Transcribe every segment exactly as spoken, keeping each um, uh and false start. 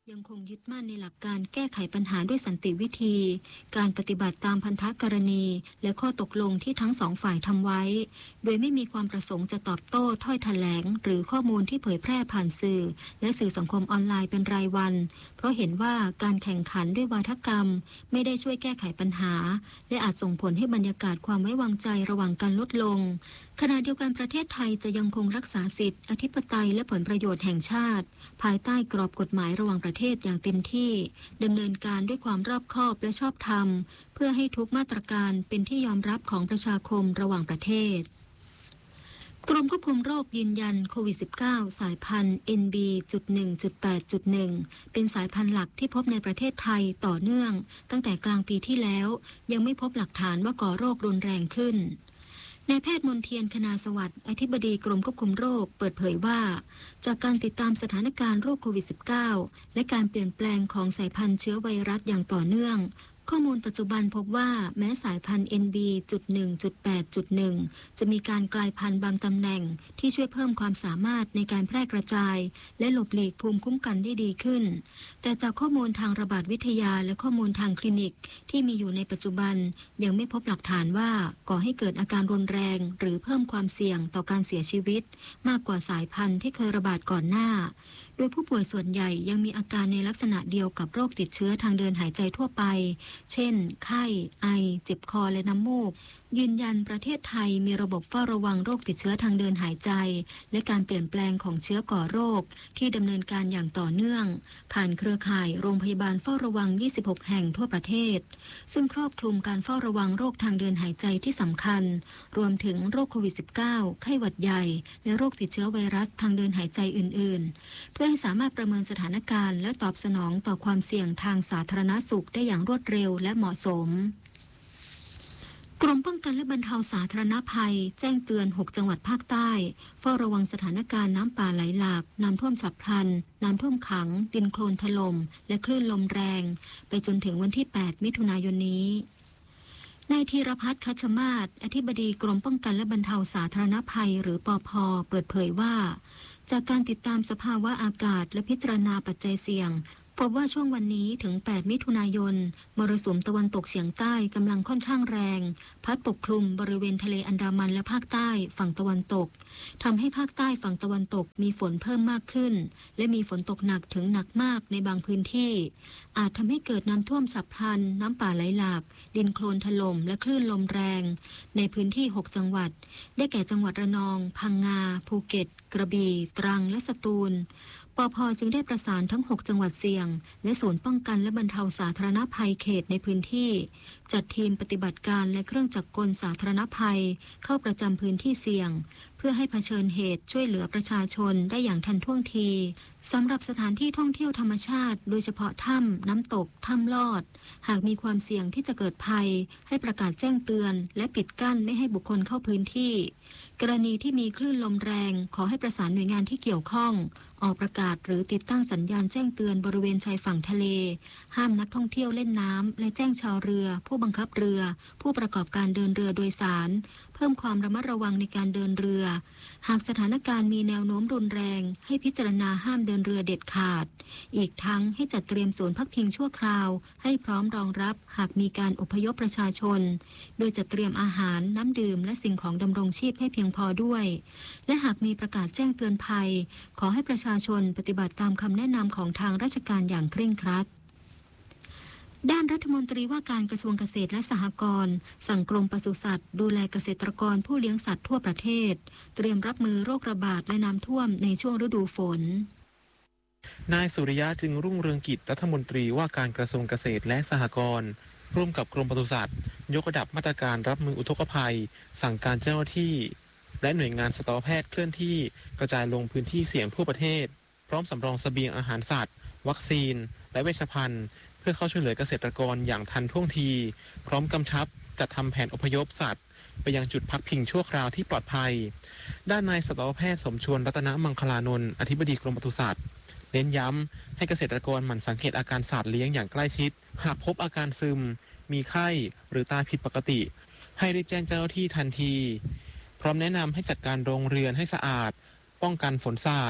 ยังคงยึดมั่นในหลักการแก้ไขปัญหาด้วยสันติวิธีการปฏิบัติตามพันธกรณีและข้อตกลงที่ทั้งสองฝ่ายทำไว้โดยไม่มีความประสงค์จะตอบโต้ถ้อยแถลงหรือข้อมูลที่เผยแพร่ผ่านสื่อและสื่อสังคมออนไลน์เป็นรายวันเพราะเห็นว่าการแข่งขันด้วยวาทกรรมไม่ได้ช่วยแก้ไขปัญหาและอาจส่งผลให้บรรยากาศความไว้วางใจระหว่างกันลดลงขณะเดียวกันประเทศไทยจะยังคงรักษาสิทธิอธิปไตยและผลประโยชน์แห่งชาติภายใต้กรอบกฎหมายระหว่างประเทศอย่างเต็มที่ดำเนินการด้วยความรอบคอบและชอบธรรมเพื่อให้ทุกมาตรการเป็นที่ยอมรับของประชาคมระหว่างประเทศกรมควบคุมโรคยืนยันโควิด สิบเก้า สายพันธุ์ เอ็น บี จุด หนึ่ง จุด แปด จุด หนึ่ง เป็นสายพันธุ์หลักที่พบในประเทศไทยต่อเนื่องตั้งแต่กลางปีที่แล้วยังไม่พบหลักฐานว่าก่อโรครุนแรงขึ้นนายแพทย์มนเทียนคณาสวัสดิ์อธิบดีกรมควบคุมโรคเปิดเผยว่าจากการติดตามสถานการณ์โรคโควิด สิบเก้า และการเปลี่ยนแปลงของสายพันธุ์เชื้อไวรัสอย่างต่อเนื่องข้อมูลปัจจุบันพบว่าแม้สายพันธุ์ เอ็น บี จุด หนึ่ง จุด แปด จุด หนึ่ง จะมีการกลายพันธุ์บางตำแหน่งที่ช่วยเพิ่มความสามารถในการแพร่กระจายและหลบหลีกภูมิคุ้มกันได้ดีขึ้นแต่จากข้อมูลทางระบาดวิทยาและข้อมูลทางคลินิกที่มีอยู่ในปัจจุบันยังไม่พบหลักฐานว่าก่อให้เกิดอาการรุนแรงหรือเพิ่มความเสี่ยงต่อการเสียชีวิตมากกว่าสายพันธุ์ที่เคยระบาดก่อนหน้าโดยผู้ป่วยส่วนใหญ่ยังมีอาการในลักษณะเดียวกับโรคติดเชื้อทางเดินหายใจทั่วไปเช่นไข้ไอเจ็บคอและน้ำมูกยืนยันประเทศไทยมีระบบเฝ้าระวังโรคติดเชื้อทางเดินหายใจและการเปลี่ยนแปลงของเชื้อก่อโรคที่ดำเนินการอย่างต่อเนื่องผ่านเครือข่ายโรงพยาบาลเฝ้าระวังยี่สิบหกแห่งทั่วประเทศซึ่งครอบคลุมการเฝ้าระวังโรคทางเดินหายใจที่สำคัญรวมถึงโรคโควิด สิบเก้า ไข้หวัดใหญ่และโรคติดเชื้อไวรัสทางเดินหายใจอื่นๆเพื่อให้สามารถประเมินสถานการณ์และตอบสนองต่อความเสี่ยงทางสาธารณสุขได้อย่างรวดเร็วและเหมาะสมกรมป้องกันและบรรเทาสาธารณภัยแจ้งเตือนหกจังหวัดภาคใต้เฝ้าระวังสถานการณ์น้ำป่าไหลหลากน้ำท่วมฉับพลันน้ำท่วมขังดินโคลนถล่มและคลื่นลมแรงไปจนถึงวันที่แปดมิถุนายนนี้นายธีรพัฒน์คัชมาศอธิบดีกรมป้องกันและบรรเทาสาธารณภัยหรือปภ.เปิดเผยว่าจากการติดตามสภาวะอากาศและพิจารณาปัจจัยเสี่ยงพบว่าช่วงวันนี้ถึงแปดมิถุนายนมรสุมตะวันตกเฉียงใต้กำลังค่อนข้างแรงพัดปกคลุมบริเวณทะเลอันดามันและภาคใต้ฝั่งตะวันตกทำให้ภาคใต้ฝั่งตะวันตกมีฝนเพิ่มมากขึ้นและมีฝนตกหนักถึงหนักมากในบางพื้นที่อาจทำให้เกิดน้ำท่วมฉับพลันน้ำป่าไหลหลากดินโคลนถล่มและคลื่นลมแรงในพื้นที่หกจังหวัดได้แก่จังหวัดระนองพังงาภูเก็ตกระบี่ตรังและสตูลปภ.จึงได้ประสานทั้งหกจังหวัดเสี่ยงและศูนย์ป้องกันและบรรเทาสาธารณภัยเขตในพื้นที่จัดทีมปฏิบัติการและเครื่องจักรกลสาธารณภัยเข้าประจำพื้นที่เสี่ยงเพื่อให้เผชิญเหตุช่วยเหลือประชาชนได้อย่างทันท่วงทีสำหรับสถานที่ท่องเที่ยวธรรมชาติโดยเฉพาะถ้ำน้ำตกถ้ำลอดหากมีความเสี่ยงที่จะเกิดภัยให้ประกาศแจ้งเตือนและปิดกั้นไม่ให้บุคคลเข้าพื้นที่กรณีที่มีคลื่นลมแรงขอให้ประสานหน่วยงานที่เกี่ยวข้องออกประกาศหรือติดตั้งสัญญาณแจ้งเตือนบริเวณชายฝั่งทะเลห้ามนักท่องเที่ยวเล่นน้ำและแจ้งชาวเรือผู้บังคับเรือผู้ประกอบการเดินเรือโดยสารเพิ่มความระมัดระวังในการเดินเรือหากสถานการณ์มีแนวโน้มรุนแรงให้พิจารณาห้ามเดินเรือเด็ดขาดอีกทั้งให้จัดเตรียมศูนย์พักพิงชั่วคราวให้พร้อมรองรับหากมีการอพยพประชาชนโดยจัดเตรียมอาหารน้ำดื่มและสิ่งของดำรงชีพให้เพียงพอด้วยและหากมีประกาศแจ้งเตือนภัยขอให้ประชาชนปฏิบัติตามคำแนะนำของทางราชการอย่างเคร่งครัดด้านรัฐมนตรีว่าการกระทรวงเกษตรและสหกรณ์สั่งกรมปศุสัตว์ดูแลเกษตรกรผู้เลี้ยงสัตว์ทั่วประเทศเตรียมรับมือโรคระบาดและน้ำท่วมในช่วงฤดูฝนนายสุริยะจึงรุ่งเรืองกิจรัฐมนตรีว่าการกระทรวงเกษตรและสหกรณ์ร่วมกับกรมปศุสัตว์ยกระดับมาตรการรับมืออุทกภัยสั่งการเจ้าหน้าที่และหน่วยงานสัตวแพทย์เคลื่อนที่กระจายลงพื้นที่เสี่ยงทั่วประเทศพร้อมสำรองเสบียงอาหารสัตว์วัคซีนและเวชภัณฑ์เพื่อเข้าช่วยเหลือเกษตรกรอย่างทันท่วงทีพร้อมกำชับจัดทำแผนอพยพสัตว์ไปยังจุดพักพิงชั่วคราวที่ปลอดภัยด้านนายสัตวแพทย์สมชวนรัตนมังคลานนท์อธิบดีกรมปศุสัตว์เน้นย้ำให้เกษตรกรหมั่นสังเกตอาการสัตว์เลี้ยงอย่างใกล้ชิดหากพบอาการซึมมีไข้หรือตาผิดปกติให้รีบแจ้งเจ้าหน้าที่ทันทีพร้อมแนะนำให้จัดการโรงเรือนให้สะอาดป้องกันฝนสาด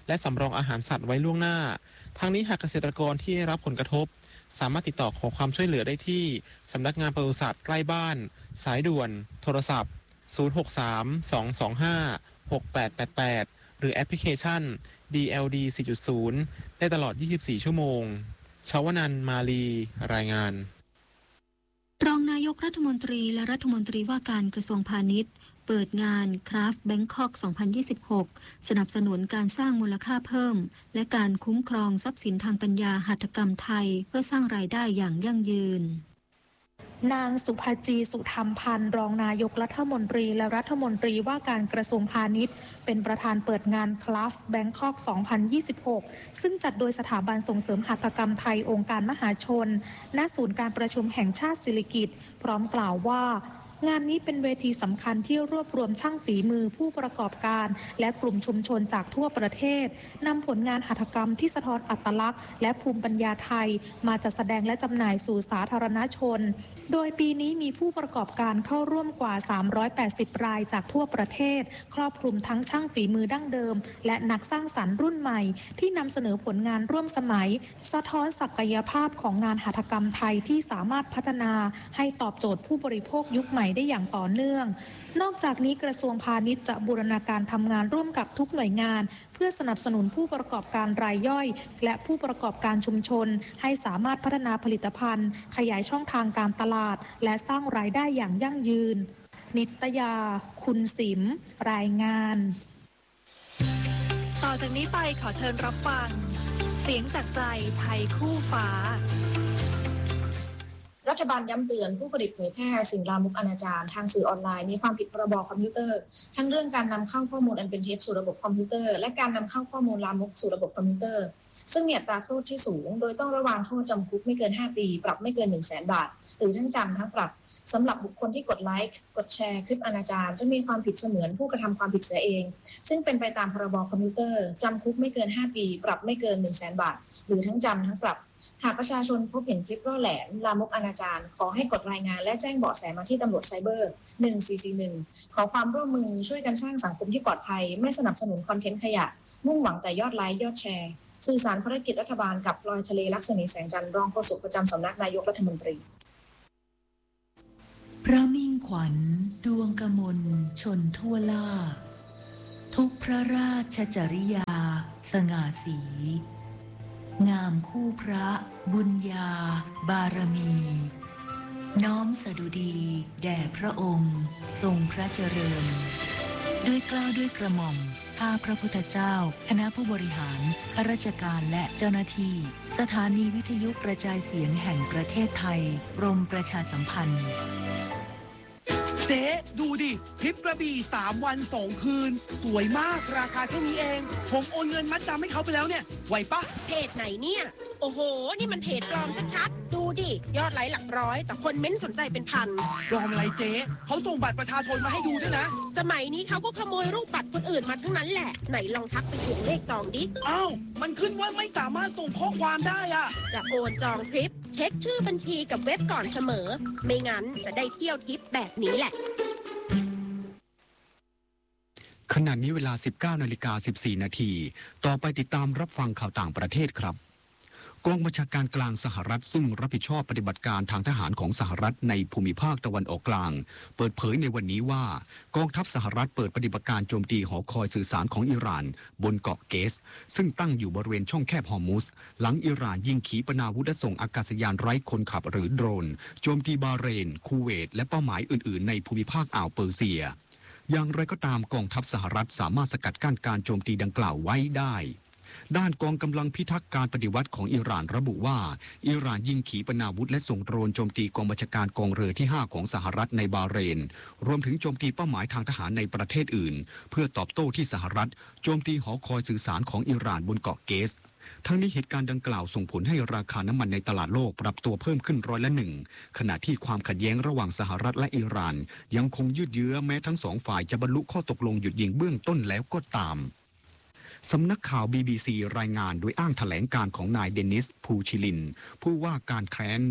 และสำรองอาหารสัตว์ไว้ล่วงหน้าทั้งนี้หากเกษตรกรที่ได้รับผลกระทบสามารถติดต่อขอความช่วยเหลือได้ที่สำนักงานปศุสัตว์ใกล้บ้านสายด่วนโทรศัพท์ศูนย์ หก สาม สอง สอง ห้า หก แปด แปด แปดหรือแอปพลิเคชัน ดี แอล ดี สี่ จุด ศูนย์ ได้ตลอด ยี่สิบสี่ ชั่วโมงชวนันท์มาลีรายงานรองนายกรัฐมนตรีและรัฐมนตรีว่าการกระทรวงพาณิชย์เปิดงาน Craft Bangkok สองพันยี่สิบหก สนับสนุนการสร้างมูลค่าเพิ่มและการคุ้มครองทรัพย์สินทางปัญญาหัตถกรรมไทยเพื่อสร้างรายได้อย่างยั่งยืนนางสุภาจีสุธรรมพันธ์รองนายกรัฐมนตรีและรัฐมนตรีว่าการกระทรวงพาณิชย์เป็นประธานเปิดงาน Craft Bangkok สองพันยี่สิบหก ซึ่งจัดโดยสถาบันส่งเสริมหัตถกรรมไทยองค์การมหาชนณศูนย์การประชุมแห่งชาติสิริกิติ์พร้อมกล่าวว่างานนี้เป็นเวทีสำคัญที่รวบรวมช่างฝีมือผู้ประกอบการและกลุ่มชุมชนจากทั่วประเทศนำผลงานหัตถกรรมที่สะท้อนอัตลักษณ์และภูมิปัญญาไทยมาจัดแสดงและจำหน่ายสู่สาธารณชนโดยปีนี้มีผู้ประกอบการเข้าร่วมกว่าสามร้อยแปดสิบรายจากทั่วประเทศครอบคลุมทั้งช่างฝีมือดั้งเดิมและนักสร้างสรรค์รุ่นใหม่ที่นำเสนอผลงานร่วมสมัยสะท้อนศักยภาพของงานหัตถกรรมไทยที่สามารถพัฒนาให้ตอบโจทย์ผู้บริโภคยุคใหม่ได้อย่างต่อเนื่องนอกจากนี้กระทรวงพาณิชย์จะบูรณาการทำงานร่วมกับทุกหน่วยงานเพื่อสนับสนุนผู้ประกอบการรายย่อยและผู้ประกอบการชุมชนให้สามารถพัฒนาผลิตภัณฑ์ขยายช่องทางการตลาดและสร้างรายได้อย่างยั่งยืนนิตยาคุณสิมรายงานต่อจากนี้ไปขอเชิญรับฟังเสียงจากใจไทยคู่ฟ้ารัฐบาลย้ำเตือนผู้ผลิตเผยแพร่สิ่งลามกอนาจารทางสื่อออนไลน์มีความผิดพรบคอมพิวเตอร์ทั้งเรื่องการนำเข้าข้อมูลอันเป็นเท็จสู่ระบบคอมพิวเตอร์และการนำเข้าข้อมูลลามกสู่ระบบคอมพิวเตอร์ซึ่งมีอัตราโทษที่สูงโดยต้องระวางโทษจำคุกไม่เกินห้าปีปรับไม่เกิน หนึ่งแสน บาทหรือทั้งจำทั้งปรับสำหรับบุคคลที่กดไลค์กดแชร์คลิปอนาจารจะมีความผิดเสมือนผู้กระทำความผิดเสียเองซึ่งเป็นไปตามพรบคอมพิวเตอร์จำคุกไม่เกินห้าปีปรับไม่เกิน หนึ่งแสน บาทหรือทั้งจำทั้งปรับหากประชาชนพบเห็นคลิปล่อแหลมลามกอนาจารขอให้กดรายงานและแจ้งเบาะแสมาที่ตำรวจไซเบอร์หนึ่งสี่สี่หนึ่งขอความร่วมมือช่วยกันสร้างสังคมที่ปลอดภัยไม่สนับสนุนคอนเทนต์ขยะมุ่งหวังแต่ยอดไลค์ยอดแชร์สื่อสารภารกิจรัฐบาลกับพลอยทะเลลักษณีแสงจันทร์รองโฆษกประจำสำนักนายกรัฐมนตรีพระมิ่งขวัญดวงกมลชนทั่วล่าทุกพระราชจริยาสง่าสีงามคู่พระบุญญาบารมีน้อมสดุดีแด่พระองค์ทรงพระเจริญด้วยเกล้าด้วยกระหม่อมข้าพระพุทธเจ้าคณะผู้บริหารข้าราชการและเจ้าหน้าที่สถานีวิทยุกระจายเสียงแห่งประเทศไทยกรมประชาสัมพันธ์เจ๊ดูดิทริปกระบี่สามวันสองคืนสวยมากราคาแค่นี้เองผมโอนเงินมัดจำให้เขาไปแล้วเนี่ยไหวปะเพจไหนเนี่ยโอ้โหนี่มันเพจปลอมชัดๆดูดิยอดไลค์หลักร้อยแต่คนเม้นสนใจเป็นพันปลอมอะไรเจ๊เขาส่งบัตรประชาชนมาให้ดูด้วยนะสมัยนี้เขาก็ขโมยรูปบัตรคนอื่นมาทั้งนั้นแหละไหนลองทักไปถึงเลขจองดิอ้าวมันขึ้นว่าไม่สามารถส่งข้อความได้อะจะโอนจองทริปเช็คชื่อบัญชีกับเว็บก่อนเสมอไม่งั้นจะได้เที่ยวทริปแบบนี้แหละขณะนี้เวลา สิบเก้านาฬิกาสิบสี่นาทีต่อไปติดตามรับฟังข่าวต่างประเทศครับกองบัญชาการกลางสหรัฐซึ่งรับผิดชอบปฏิบัติการทางทหารของสหรัฐในภูมิภาคตะวันออกกลางเปิดเผยในวันนี้ว่ากองทัพสหรัฐเปิดปฏิบัติการโจมตีหอคอยสื่อสารของอิหร่านบนเกาะเกสซึ่งตั้งอยู่บริเวณช่องแคบฮอร์มุสหลังอิหร่านยิงขีปนาวุธและส่งอากาศยานไร้คนขับหรือโดรนโจมตีบาห์เรนคูเวตและเป้าหมายอื่นๆในภูมิภาคอ่าวเปอร์เซียอย่างไรก็ตามกองทัพสหรัฐสามารถสกัดกั้นการโจมตีดังกล่าวไว้ได้ด้านกองกำลังพิทักษ์การปฏิวัติของอิหร่านระบุว่าอิหร่านยิงขีปนาวุธและส่งโดรนโจมตีกองบัญชาการกองเรือที่ห้าของสหรัฐในบาห์เรนรวมถึงโจมตีเป้าหมายทางทหารในประเทศอื่นเพื่อตอบโต้ที่สหรัฐโจมตีหอคอยสื่อสารของอิหร่านบนเกาะเกสทั้งนี้เหตุการณ์ดังกล่าวส่งผลให้ราคาน้ำมันในตลาดโลกปรับตัวเพิ่มขึ้นร้อยละหนึ่งขณะที่ความขัดแย้งระหว่างสหรัฐและอิหร่านยังคงยืดเยื้อแม้ทั้งสองฝ่ายจะบรรลุข้อตกลงหยุดยิงเบื้องต้นแล้วก็ตามสำนักข่าว บี บี ซี รายงานโดยอ้างแถลงการของนายเดนิส พูชิลินผู้ว่าการแคว้น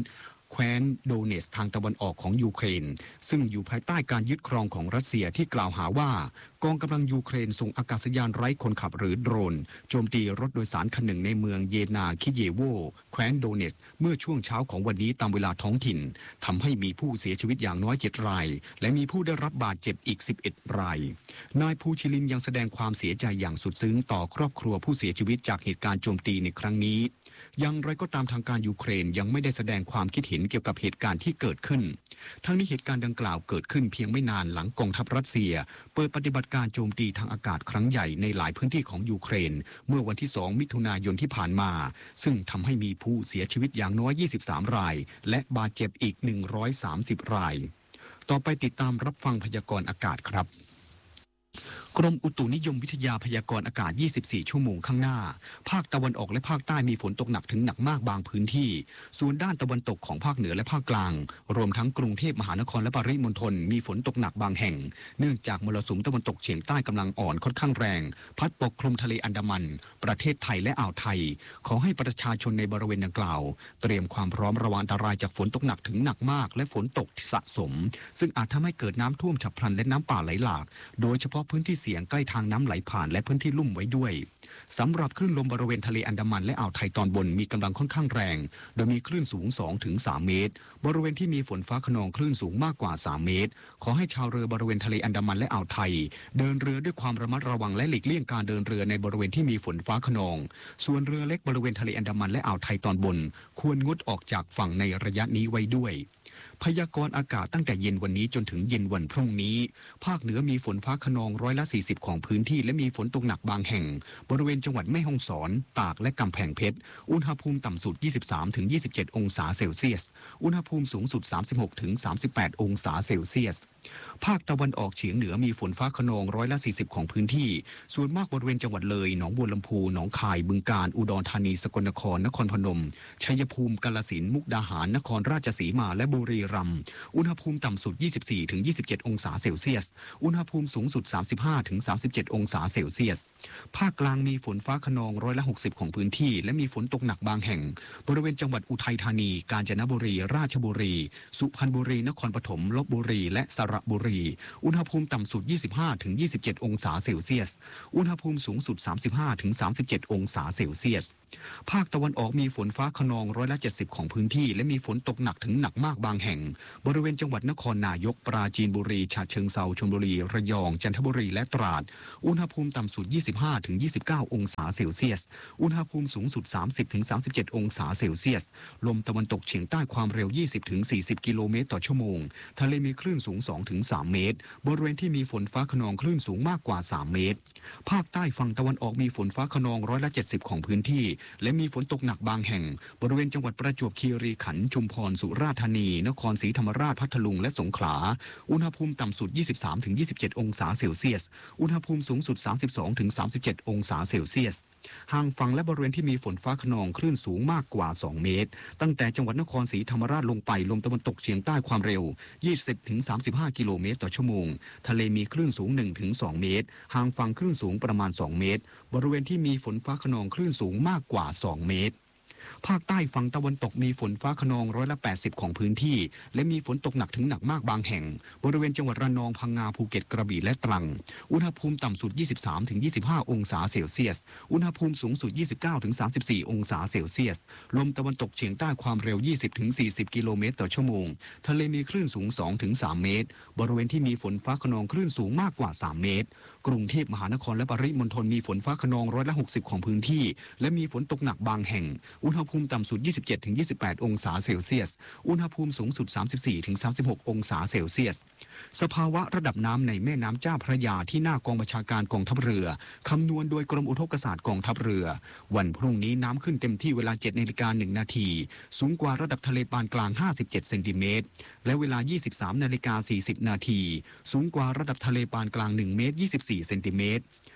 แคว้นโดเนตส์ทางตะวันออกของยูเครนซึ่งอยู่ภายใต้การยึดครองของรัสเซียที่กล่าวหาว่ากองกำลังยูเครนส่งอากาศยานไร้คนขับหรือโดรนโจมตีรถโดยสารคันหนึ่งในเมืองเยนาคิเยโวแคว้นโดเนตส์เมื่อช่วงเช้าของวันนี้ตามเวลาท้องถิ่นทำให้มีผู้เสียชีวิตอย่างน้อยเจ็ดรายและมีผู้ได้รับบาดเจ็บอีกสิบเอ็ดรายนายพูชิลินยังแสดงความเสียใจอย่างสุดซึ้งต่อครอบครัวผู้เสียชีวิตจากเหตุการณ์โจมตีในครั้งนี้อย่างไรก็ตามทางการยูเครนยังไม่ได้แสดงความคิดเห็นเกี่ยวกับเหตุการณ์ที่เกิดขึ้นทั้งนี้เหตุการณ์ดังกล่าวเกิดขึ้นเพียงไม่นานหลังกองทัพรัสเซียเปิดปฏิบัติการโจมตีทางอากาศครั้งใหญ่ในหลายพื้นที่ของยูเครนเมื่อวันที่สองมิถุนายนที่ผ่านมาซึ่งทำให้มีผู้เสียชีวิตอย่างน้อยยี่สิบสามรายและบาดเจ็บอีกหนึ่งร้อยสามสิบรายต่อไปติดตามรับฟังพยากรณ์อากาศครับกรมอุตุนิยมวิทยาพยากรณ์อากาศยี่สิบสี่ชั่วโมงข้างหน้าภาคตะวันออกและภาคใต้มีฝนตกหนักถึงหนักมากบางพื้นที่ส่วนด้านตะวันตกของภาคเหนือและภาคกลางรวมทั้งกรุงเทพมหานครและปริมณฑลมีฝนตกหนักบางแห่งเนื่องจากมรสุมตะวันตกเฉียงใต้กำลังอ่อนค่อนข้างแรงพัดปกคลุมทะเลอันดามันประเทศไทยและอ่าวไทยขอให้ประชาชนในบริเวณดังกล่าวเตรียมความพร้อมระวังอันตรายจากฝนตกหนักถึงหนักมากและฝนตกสะสมซึ่งอาจทำให้เกิดน้ำท่วมฉับพลันและน้ำป่าไหลหลากโดยเฉพาะพื้นที่เสี่ยงใกล้ทางน้ำไหลผ่านและพื้นที่ลุ่มไว้ด้วยสำหรับคลื่นลมบริเวณทะเลอันดามันและอ่าวไทยตอนบนมีกำลังค่อนข้างแรงโดยมีคลื่นสูง สองถึงสาม เมตรบริเวณที่มีฝนฟ้าคะนองคลื่นสูงมากกว่าสามเมตรขอให้ชาวเรือบริเวณทะเลอันดามันและอ่าวไทยเดินเรือด้วยความระมัดระวังและหลีกเลี่ยงการเดินเรือในบริเวณที่มีฝนฟ้าคะนองส่วนเรือเล็กบริเวณทะเลอันดามันและอ่าวไทยตอนบนควรงดออกจากฝั่งในระยะนี้ไว้ด้วยพยากรณ์อากาศตั้งแต่เย็นวันนี้จนถึงเย็นวันพรุ่งนี้ภาคเหนือมีฝนฟ้าคะนองร้อยละสี่สิบของพื้นที่และมีฝนตกหนักบางแห่งบริเวณจังหวัดแม่ฮ่องสอนตากและกำแพงเพชรอุณหภูมิต่ำสุด ยี่สิบสามถึงยี่สิบเจ็ด องศาเซลเซียสอุณหภูมิสูงสุด สามสิบหกถึงสามสิบแปด องศาเซลเซียสภาคตะวันออกเฉียงเหนือมีฝนฟ้าคะนองร้อยละสี่สิบของพื้นที่ส่วนมากบริเวณจังหวัดเลยหนองบัวลำพูหนองคายบึงกาฬอุดรธานีสกลนครนครพนมชัยภูมิกาฬสินธุ์มุกดาหารนครราชสีมาและบุรีรัมย์อุณหภูมิต่ำสุด ยี่สิบสี่ถึงยี่สิบเจ็ด องศาเซลเซียสอุณหภูมิสูงสุด สามสิบห้าถึงสามสิบเจ็ด องศาเซลเซียสภาคกลางมีฝนฟ้าคะนองร้อยละหกสิบของพื้นที่และมีฝนตกหนักบางแห่งบริเวณจังหวัดอุทัยธานีกาญจนบุรีราชบุรีสุพรรณบุรีนครปฐมลพบุรีและสระบุรีอุณหภูมิต่ำสุด ยี่สิบห้าถึงยี่สิบเจ็ด องศาเซลเซียสอุณหภูมิสูงสุด สามสิบห้าถึงสามสิบเจ็ด องศาเซลเซียสภาคตะวันออกมีฝนฟ้าคะนองร้อยละเจ็ดสิบของพื้นที่และมีฝนตกหนักถึงหนักมากบางแห่งบริเวณจังหวัดนครนายกปราจีนบุรีฉะเชิงเทราชลบุรีระยองจันทบุรีและตราดอุณหภูมิต่ำสุด ยี่สิบห้าถึงยี่สิบเก้า องศาเซลเซียสอุณหภูมิสูงสุด สามสิบถึงสามสิบเจ็ด องศาเซลเซียสลมตะวันตกเฉียงใต้ความเร็ว ยี่สิบถึงสี่สิบ กิโลเมตรต่อชั่วโมงทะเลมีคลื่นสูง สองถึงสาม เมตรบริเวณที่มีฝนฟ้าคะนองคลื่นสูงมากกว่าสามเมตรภาคใต้ฝั่งตะวันออกมีฝนฟ้าคะนองร้อยละเจ็ดสิบของพื้นที่และมีฝนตกหนักบางแห่งบริเวณจังหวัดประจวบคีรีขันธ์ชุมพรสุราษฎร์ธานีนครศรีธรรมราชพัทลุงและสงขลาอุณหภูมิต่ำสุด ยี่สิบสามถึงยี่สิบเจ็ด องศาเซลเซียสอุณหภูมิสูงสุด สามสิบสองถึงสามสิบเจ็ด องศาเซลเซียสห่างฝั่งและบริเวณที่มีฝนฟ้าคะนองคลื่นสูงมากกว่าสองเมตรตั้งแต่จังหวัดนครศรีธรรมราชลงไปลมตะวันตกเฉียงใต้ความเร็ว ยี่สิบถึงสามสิบห้า กิโลเมตรต่อชั่วโมงทะเลมีคลื่นสูง หนึ่งถึงสอง เมตรห่างฝั่งคลื่นสูงประมาณสองเมตรบริเวณที่มีฝนฟ้าคะนองคลื่นสูงมากกว่าสองเมตรภาคใต้ฝั่งตะวันตกมีฝนฟ้าคะนองร้อยละแปดสิบของพื้นที่และมีฝนตกหนักถึงหนักมากบางแห่งบริเวณจังหวัดระนองพังงาภูเก็ตกระบี่และตรังอุณหภูมิต่ำสุด ยี่สิบสามถึงยี่สิบห้า องศาเซลเซียสอุณหภูมิสูงสุด ยี่สิบเก้าถึงสามสิบสี่ องศาเซลเซียสลมตะวันตกเฉียงใต้ความเร็ว ยี่สิบถึงสี่สิบ กิโลเมตรต่อชั่วโมงทะเลมีคลื่นสูง สองถึงสาม เมตรบริเวณที่มีฝนฟ้าคะนองคลื่นสูงมากกว่าสามเมตรกรุงเทพมหานครและปริมณฑลมีฝนฟ้าคะนองร้อยละหกสิบของพื้นที่และมีฝนตกหนักบางแห่งอุณหภูมิต่ำสุด ยี่สิบเจ็ดถึงยี่สิบแปด องศาเซลเซียสอุณหภูมิสูงสุด สามสิบสี่ถึงสามสิบหก องศาเซลเซียสสภาวะระดับน้ำในแม่น้ำเจ้าพระยาที่หน้ากองบัญชาการกองทัพเรือคำนวณโดยกรมอุทกศาสตร์กองทัพเรือวันพรุ่งนี้น้ำขึ้นเต็มที่เวลา เจ็ดนาฬิกาหนึ่งนาทีสูงกว่าระดับทะเลปานกลางห้าสิบเจ็ดเซนติเมตรและเวลา ยี่สิบสามนาฬิกาสี่สิบนาทีสูงกว่าระดับทะเลปานกลางหนึ่งเมตรยี่สิบสี่เซนติเมตร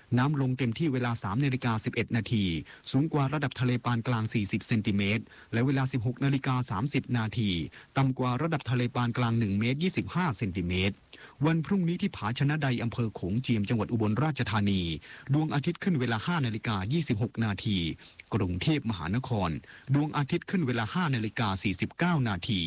น้ำลงเต็มที่เวลา สามนาฬิกาสิบเอ็ดนาทีสูงกว่าระดับทะเลปานกลาง สี่สิบเซนติเมตรและเวลา สิบหกนาฬิกาสามสิบนาทีต่ำกว่าระดับทะเลปานกลาง หนึ่งเมตรยี่สิบห้าเซนติเมตรวันพรุ่งนี้ที่ผาชนะใดอำเภอโขงเจียมจังหวัดอุบลราชธานีดวงอาทิตย์ขึ้นเวลา ห้านาฬิกายี่สิบหกนาทีกรุงเทพมหานครดวงอาทิตย์ขึ้นเวลา ห้านาฬิกาสี่สิบเก้านาที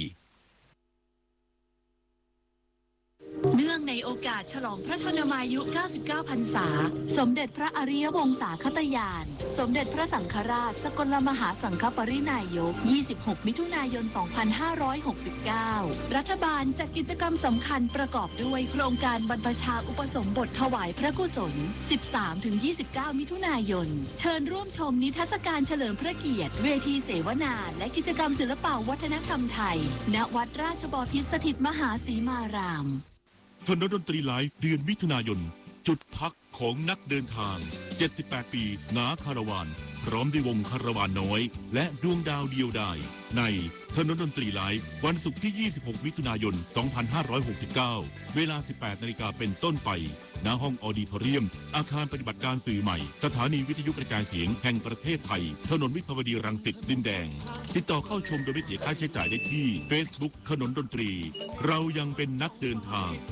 เนื่องในโอกาสฉลองพระชนมายุ เก้าสิบเก้า พรรษาสมเด็จพระอริยวงศาคตยาน สมเด็จพระสังฆราชสกลมหาสังฆปรินายก ยี่สิบหก มิถุนายน สองพันห้าร้อยหกสิบเก้า รัฐบาลจัดกิจกรรมสำคัญประกอบด้วยโครงการบรรพชาอุปสมบทถวายพระกุศล สิบสามถึงยี่สิบเก้า มิถุนายน เชิญร่วมชมนิทรรศการเฉลิมพระเกียรติเวทีเสวนาและกิจกรรมศิลปวัฒนธรรมไทยณวัดราชบพิตรสถิตมหาสีมารามถนนดนตรีไลฟ์เดือนมิถุนายนจุดพักของนักเดินทางเจ็ดสิบแปดปีนาคาราวานพร้อมด้วยวงคาราวานน้อยและดวงดาวเดียวดายในถนนดนตรีไลฟ์วันศุกร์ที่ยี่สิบหกมิถุนายนสองพันห้าร้อยหกสิบเก้าเวลาสิบแปดนาฬิกาเป็นต้นไปณห้องออดิทอเรียมอาคารปฏิบัติการสื่อใหม่สถานีวิทยุกระจายเสียงแห่งประเทศไทยถนนวิภาวดีรังสิตดินแดงติดต่อเข้าชมโดยไม่เสียค่าใช้จ่ายได้ที่ Facebook ถนนดนตรีเรายังเป็นนักเดินทาง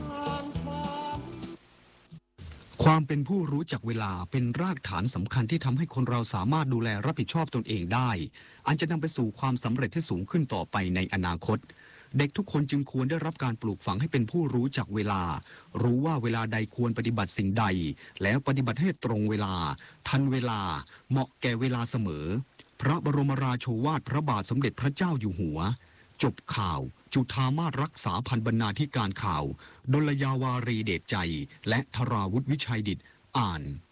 ความเป็นผู้รู้จักเวลาเป็นรากฐานสำคัญที่ทำให้คนเราสามารถดูแลรับผิดชอบตนเองได้อันจะนำไปสู่ความสำเร็จที่สูงขึ้นต่อไปในอนาคตเด็กทุกคนจึงควรได้รับการปลูกฝังให้เป็นผู้รู้จักเวลารู้ว่าเวลาใดควรปฏิบัติสิ่งใดแล้วปฏิบัติให้ตรงเวลาทันเวลาเหมาะแก่เวลาเสมอพระบรมราโชวาทพระบาทสมเด็จพระเจ้าอยู่หัวจบข่าวจุฑามาสรักษาพันบรรณาธิการข่าวดลยาวารีเดชใจและธราวุฒิวิชัยดิษฐ์อ่าน